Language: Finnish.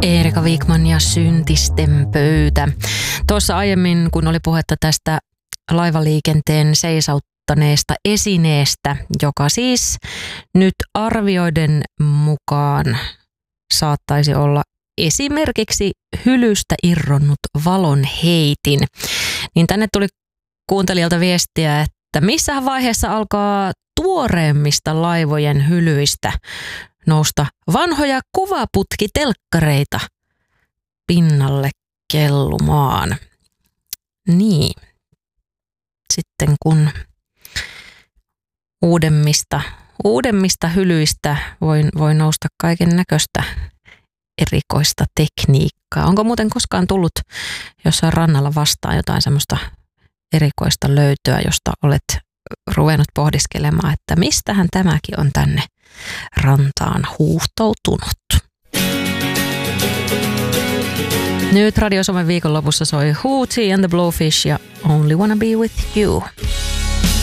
Erika Wikman ja Syntisten pöytä. Tuossa aiemmin, kun oli puhetta tästä laivaliikenteen seisauttamista esineestä, joka siis nyt arvioiden mukaan saattaisi olla esimerkiksi hylystä irronnut valonheitin, niin tänne tuli kuuntelijalta viestiä, että missä vaiheessa alkaa tuoreemmista laivojen hylyistä nousta vanhoja kuvaputkitelkkareita pinnalle kellumaan. Niin, sitten kun uudemmista hylyistä voi nousta kaiken näköistä erikoista tekniikkaa. Onko muuten koskaan tullut jossain rannalla vastaan jotain semmoista erikoista löytöä, josta olet ruvennut pohdiskelemaan, että mistähän tämäkin on tänne rantaan huuhtoutunut? Nyt Radio Suomen viikonlopussa soi Hootie and the Blowfish ja Only Wanna Be With You.